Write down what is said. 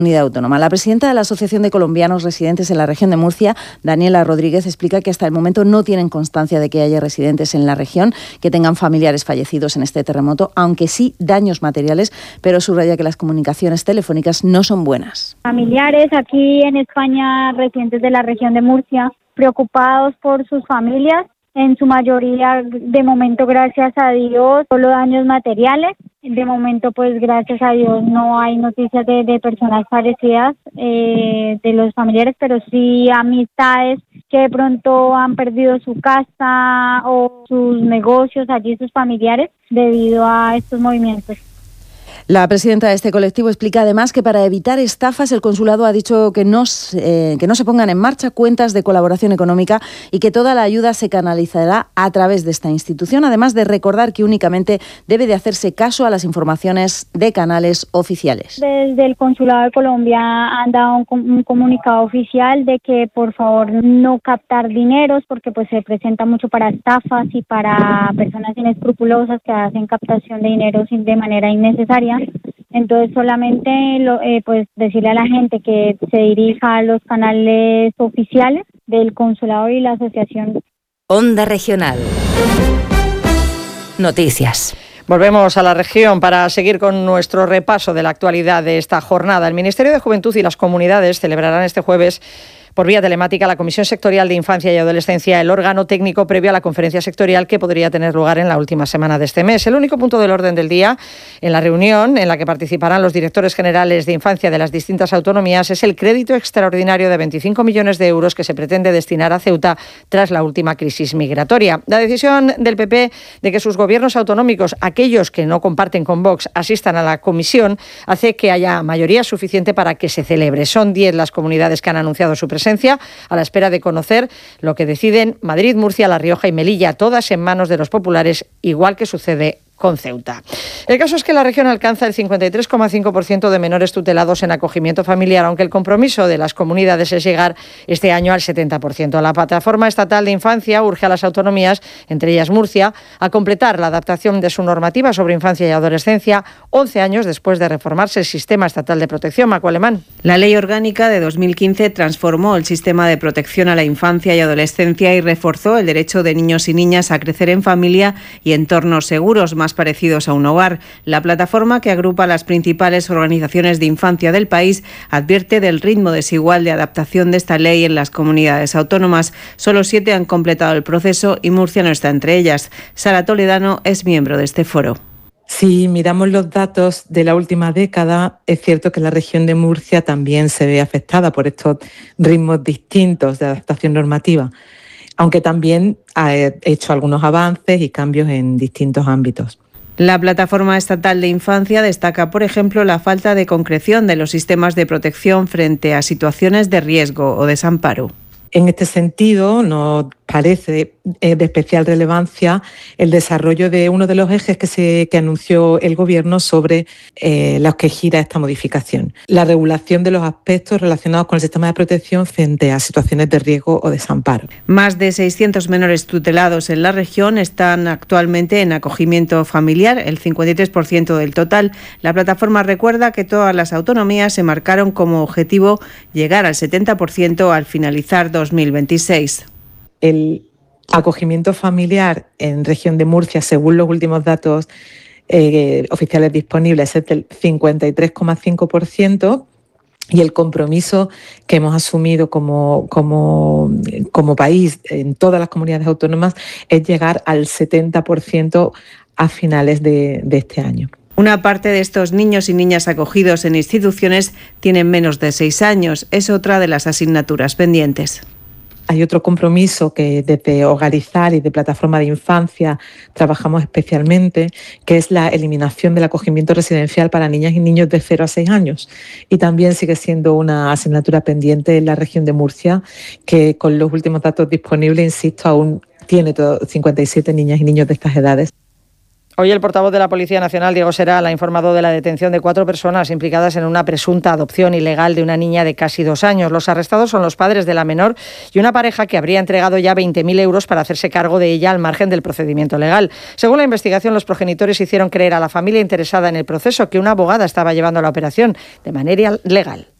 Comunidad Autónoma. La presidenta de la Asociación de Colombianos Residentes en la región de Murcia, Daniela Rodríguez, explica que hasta el momento no tienen constancia de que haya residentes en la región que tengan familiares fallecidos en este terremoto, aunque sí daños materiales, pero subraya que las comunicaciones telefónicas no son buenas. Familiares aquí en España, residentes de la región de Murcia, preocupados por sus familias, en su mayoría, de momento, gracias a Dios, solo daños materiales. De momento, pues gracias a Dios no hay noticias de personas fallecidas de los familiares, pero sí amistades que de pronto han perdido su casa o sus negocios allí, sus familiares, debido a estos movimientos. La presidenta de este colectivo explica además que para evitar estafas el consulado ha dicho que no se pongan en marcha cuentas de colaboración económica y que toda la ayuda se canalizará a través de esta institución, además de recordar que únicamente debe de hacerse caso a las informaciones de canales oficiales. Desde el Consulado de Colombia han dado un comunicado oficial de que por favor no captar dineros porque pues se presenta mucho para estafas y para personas inescrupulosas que hacen captación de dinero de manera innecesaria. Entonces solamente pues decirle a la gente que se dirija a los canales oficiales del consulado y la asociación. Onda Regional. Noticias. Volvemos a la región para seguir con nuestro repaso de la actualidad de esta jornada. El Ministerio de Juventud y las comunidades celebrarán este jueves por vía telemática la Comisión Sectorial de Infancia y Adolescencia, el órgano técnico previo a la conferencia sectorial que podría tener lugar en la última semana de este mes. El único punto del orden del día en la reunión en la que participarán los directores generales de infancia de las distintas autonomías es el crédito extraordinario de 25 millones de euros que se pretende destinar a Ceuta tras la última crisis migratoria. La decisión del PP de que sus gobiernos autonómicos, aquellos que no comparten con Vox, asistan a la comisión, hace que haya mayoría suficiente para que se celebre. Son 10 las comunidades que han anunciado su presencia a la espera de conocer lo que deciden Madrid, Murcia, La Rioja y Melilla, todas en manos de los populares, igual que sucede con Ceuta. El caso es que la región alcanza el 53,5% de menores tutelados en acogimiento familiar, aunque el compromiso de las comunidades es llegar este año al 70%. La Plataforma Estatal de Infancia urge a las autonomías, entre ellas Murcia, a completar la adaptación de su normativa sobre infancia y adolescencia 11 años después de reformarse el Sistema Estatal de Protección. Macu Alemán. La Ley Orgánica de 2015 transformó el sistema de protección a la infancia y adolescencia y reforzó el derecho de niños y niñas a crecer en familia y entornos seguros, más parecidos a un hogar. La plataforma, que agrupa a las principales organizaciones de infancia del país, advierte del ritmo desigual de adaptación de esta ley en las comunidades autónomas. Solo 7 han completado el proceso y Murcia no está entre ellas. Sara Toledano es miembro de este foro. Si miramos los datos de la última década, es cierto que la región de Murcia también se ve afectada por estos ritmos distintos de adaptación normativa, aunque también ha hecho algunos avances y cambios en distintos ámbitos. La Plataforma Estatal de Infancia destaca, por ejemplo, la falta de concreción de los sistemas de protección frente a situaciones de riesgo o desamparo. En este sentido, nos parece de especial relevancia el desarrollo de uno de los ejes que anunció el Gobierno sobre los que gira esta modificación. La regulación de los aspectos relacionados con el sistema de protección frente a situaciones de riesgo o desamparo. Más de 600 menores tutelados en la región están actualmente en acogimiento familiar, el 53% del total. La plataforma recuerda que todas las autonomías se marcaron como objetivo llegar al 70% al finalizar 2026. El acogimiento familiar en región de Murcia, según los últimos datos oficiales disponibles, es del 53,5%. Y el compromiso que hemos asumido como país en todas las comunidades autónomas es llegar al 70% a finales de este año. Una parte de estos niños y niñas acogidos en instituciones tienen menos de 6 años. Es otra de las asignaturas pendientes. Hay otro compromiso que desde Hogarizar y de Plataforma de Infancia trabajamos especialmente, que es la eliminación del acogimiento residencial para niñas y niños de 0 a 6 años. Y también sigue siendo una asignatura pendiente en la región de Murcia, que con los últimos datos disponibles, insisto, aún tiene 57 niñas y niños de estas edades. Hoy el portavoz de la Policía Nacional, Diego Seral, ha informado de la detención de 4 personas implicadas en una presunta adopción ilegal de una niña de casi 2 años. Los arrestados son los padres de la menor y una pareja que habría entregado ya 20.000 euros para hacerse cargo de ella al margen del procedimiento legal. Según la investigación, los progenitores hicieron creer a la familia interesada en el proceso que una abogada estaba llevando la operación de manera legal.